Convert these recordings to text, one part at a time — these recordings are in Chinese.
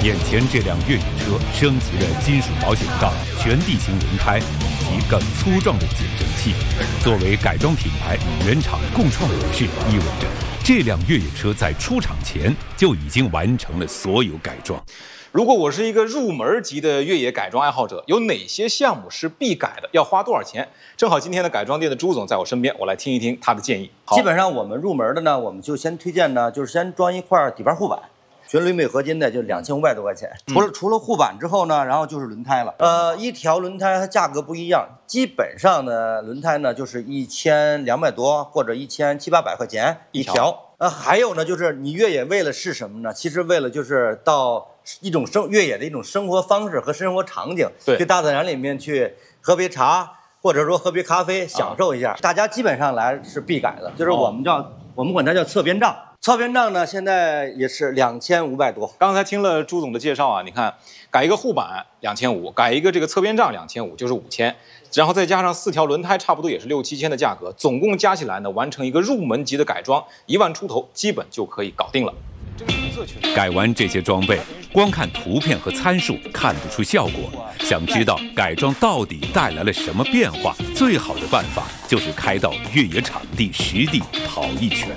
眼前这辆越野车升级了金属保险杠、全地形轮胎以及更粗壮的减震器。作为改装品牌与原厂共创模式，意味着这辆越野车在出厂前就已经完成了所有改装。 如果我是一个入门级的越野改装爱好者，有哪些项目是必改的？要花多少钱？正好今天的改装店的朱总在我身边，我来听一听他的建议。 基本上我们入门的呢，我们就先推荐呢，就是先装一块底盘护板，全铝镁合金的，就2500多块钱。除了护板之后呢，然后就是轮胎了。一条轮胎它价格不一样，基本上呢轮胎呢就是1200多或者1700、800块钱一条。还有呢，就是你越野为了是什么呢？其实为了就是到一种越野的一种生活方式和生活场景， 对， 去大自然里面去喝杯茶，或者说喝杯咖啡，享受一下。大家基本上来是必改的，就是我们管它叫侧边杖。侧边杖呢，现在也是2500多。 刚才听了朱总的介绍啊，你看改一个护板2500，改一个这个侧边杖2500，就是5000。然后再加上4条轮胎，差不多也是6、7千的价格，总共加起来呢，完成一个入门级的改装，1万出头，基本就可以搞定了。 改完这些装备，光看图片和参数看不出效果。想知道改装到底带来了什么变化，最好的办法就是开到越野场地实地跑一圈。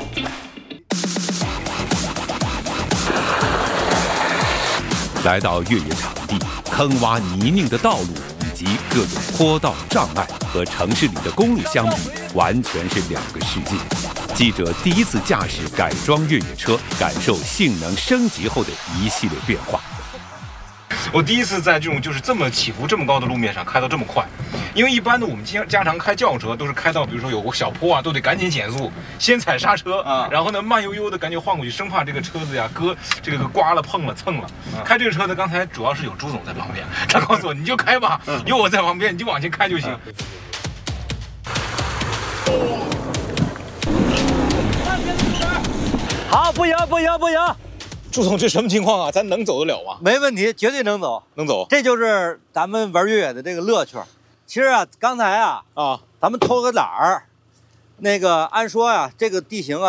来到越野场地，坑洼泥泞的道路以及各种坡道障碍和城市里的公路相比，完全是两个世界。记者第一次驾驶改装越野车，感受性能升级后的一系列变化。 我第一次在这种就是这么起伏这么高的路面上开到这么快，因为一般的我们家常开轿车都是开到比如说有个小坡啊，都得赶紧减速，先踩刹车啊，然后呢慢悠悠的赶紧换过去，生怕这个车子呀这个刮了碰了蹭了。开这个车呢，刚才主要是有朱总在旁边，他告诉我你就开吧，有我在旁边你就往前开就行。 好，不行。 朱总，这什么情况啊？咱能走得了吗？ 没问题，绝对能走， 能走。 这就是咱们玩越野的这个乐趣。其实啊，刚才啊，咱们偷个懒儿，那个按说啊，这个地形啊。